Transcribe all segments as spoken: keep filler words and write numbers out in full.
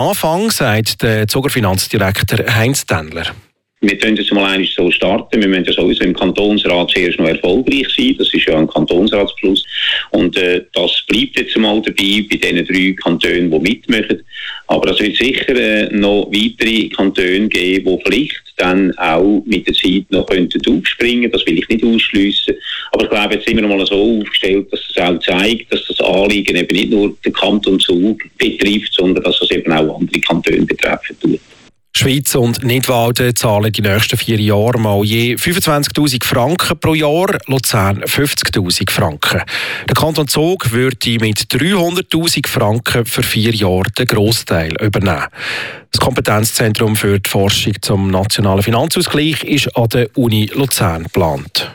Anfang, sagt der Zuger Finanzdirektor Heinz Tendler. Wir können jetzt mal einmal so starten. Wir müssen ja sowieso im Kantonsrat zuerst noch erfolgreich sein. Das ist ja ein Kantonsratsbeschluss. Und äh, das bleibt jetzt mal dabei bei diesen drei Kantonen, die mitmachen. Aber es wird sicher äh, noch weitere Kantone geben, die vielleicht dann auch mit der Zeit noch könnten aufspringen. Das will ich nicht ausschliessen. Aber ich glaube, jetzt sind wir mal so aufgestellt, dass es auch zeigt, dass das Anliegen eben nicht nur den Kanton Zug betrifft, sondern dass es eben auch andere Kantone betreffen tut. Schweiz und Nidwalden zahlen die nächsten vier Jahre mal je fünfundzwanzigtausend Franken pro Jahr, Luzern fünfzigtausend Franken. Der Kanton Zug würde mit dreihunderttausend Franken für vier Jahre den Grossteil übernehmen. Das Kompetenzzentrum für die Forschung zum nationalen Finanzausgleich ist an der Uni Luzern geplant.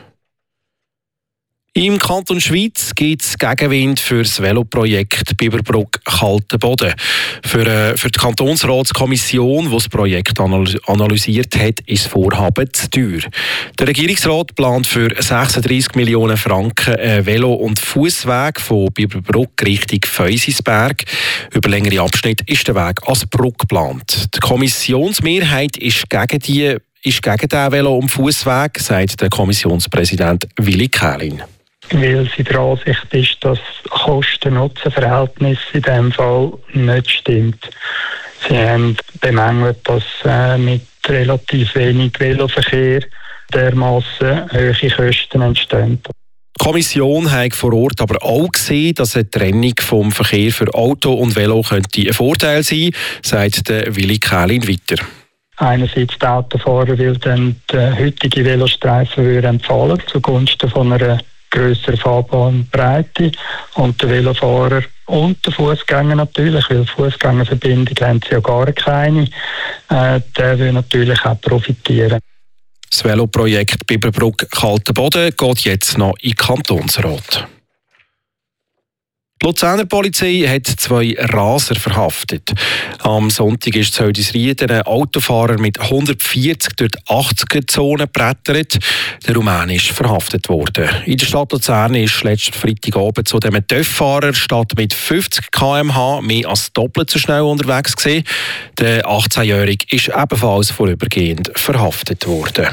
Im Kanton Schweiz gibt es Gegenwind für das Veloprojekt Biberbrück-Kaltenboden. Für, äh, für die Kantonsratskommission, die das Projekt analysiert hat, ist das Vorhaben zu teuer. Der Regierungsrat plant für sechsunddreissig Millionen Franken einen Velo- und Fußweg von Biberbrück Richtung Feusisberg. Über längere Abschnitte ist der Weg als Brücke geplant. Die Kommissionsmehrheit ist gegen die ist gegen den Velo- und Fußweg, sagt der Kommissionspräsident Willi Kählin. Weil sie der Ansicht ist, dass das Kosten-Nutzen-Verhältnis in diesem Fall nicht stimmt. Sie haben bemängelt, dass äh, mit relativ wenig Veloverkehr dermassen hohe Kosten entstehen. Die Kommission hat vor Ort aber auch gesehen, dass eine Trennung vom Verkehr für Auto und Velo könnte ein Vorteil sein, sagt der Willi Kählin weiter. Einerseits die Autofahrer, weil dann die heutige Velostreifen entfallen zugunsten von einer grössere Fahrbahnbreite, und der Velofahrer und der Fußgänger natürlich, weil Fußgängerverbindung haben sie ja gar keine, äh, der will natürlich auch profitieren. Das Veloprojekt Biberbrück-Kaltenboden geht jetzt noch in den Kantonsrat. Die Luzerner Polizei hat zwei Raser verhaftet. Am Sonntag ist in Zöldisrieden ein Autofahrer mit hundertvierzig durch die achtziger-Zone gebrettert. Der Rumän ist verhaftet worden. In der Stadt Luzern ist letzten Freitagabend zu dem TÜV-Fahrer statt mit fünfzig Kilometer pro Stunde mehr als doppelt so schnell unterwegs gewesen. Der achtzehnjährige ist ebenfalls vorübergehend verhaftet worden.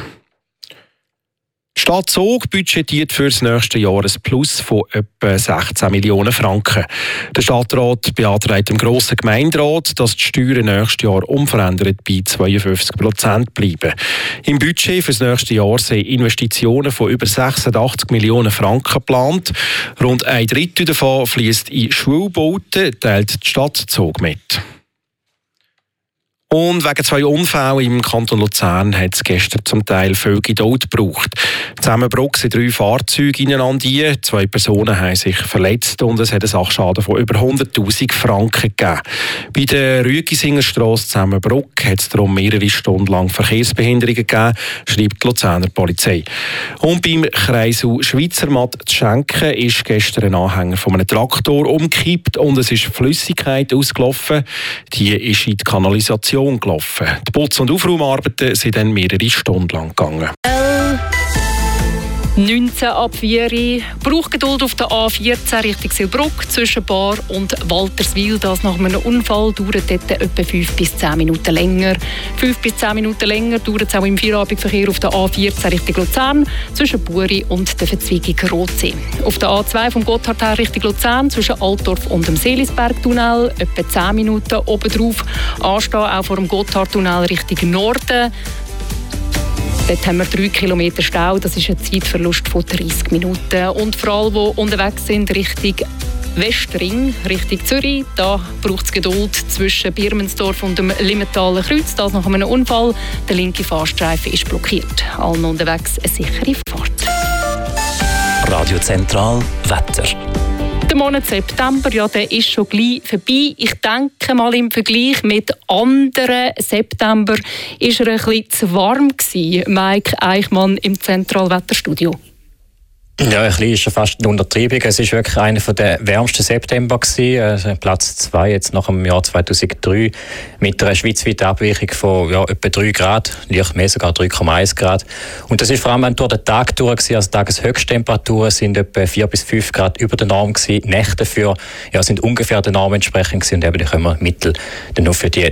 Die Stadt Zug budgetiert für das nächste Jahr ein Plus von etwa sechzehn Millionen Franken. Der Stadtrat beantragt dem grossen Gemeinderat, dass die Steuern nächstes Jahr unverändert bei zweiundfünfzig Prozent bleiben. Im Budget für das nächste Jahr sind Investitionen von über sechsundachtzig Millionen Franken geplant. Rund ein Drittel davon fließt in Schulbauten, teilt die Stadt Zug mit. Und wegen zwei Unfällen im Kanton Luzern hat es gestern zum Teil viel Geduld gebraucht. Zusammenbruch sind drei Fahrzeuge ineinander. Zwei Personen haben sich verletzt und es hat einen Sachschaden von über hunderttausend Franken gegeben. Bei der Rüegisingerstrasse Zusammenbruch hat es darum mehrere Stunden lang Verkehrsbehinderungen gegeben, schreibt die Luzerner Polizei. Und beim Kreisel Schweizermatt zu Schenken ist gestern ein Anhänger von einem Traktor umgekippt und es ist Flüssigkeit ausgelaufen. Die ist in die Kanalisation gelaufen. Die Putz- und Aufraumarbeiten sind dann mehrere Stunden lang gegangen. neunzehn ab vier. Brauchgeduld auf der A vierzehn Richtung Silbruck zwischen Bar und Walterswil. Das nach einem Unfall dauert dort etwa fünf bis zehn Minuten länger. fünf bis zehn Minuten länger dauert es auch im Feierabendverkehr auf der A vierzehn Richtung Luzern zwischen Buri und der Verzweigung Rotsee. Auf der A zwei vom Gotthard her Richtung Luzern zwischen Altdorf und dem Seelisbergtunnel etwa zehn Minuten obendrauf. Anstehen auch vor dem Gotthardtunnel Richtung Norden. Dort haben wir drei Kilometer Stau, das ist ein Zeitverlust von dreißig Minuten. Und für alle, die unterwegs sind Richtung Westring, Richtung Zürich, da braucht es Geduld zwischen Birmensdorf und dem Limmentaler Kreuz. Das nach einem Unfall. Der linke Fahrstreifen ist blockiert. Allen unterwegs eine sichere Fahrt. Radio Zentral Wetter. Der Monat September, ja, der ist schon gleich vorbei. Ich denke mal, im Vergleich mit anderen September war er ein bisschen zu warm gewesen. Mike Eichmann im Zentralwetterstudio. Ja, ein bisschen ist ja fast eine Untertreibung. Es war wirklich einer der wärmsten September gewesen, also Platz zwei jetzt nach dem Jahr zweitausenddrei mit einer schweizweiten Abweichung von ja, etwa drei Grad, leicht mehr, sogar drei Komma eins Grad. Und das ist vor allem durch den Tag durch gewesen, also Tageshöchsttemperaturen sind etwa vier bis fünf Grad über der Norm gewesen. Nächte dafür ja, sind ungefähr der Norm entsprechend gewesen und eben die können wir Mittel dann nur für die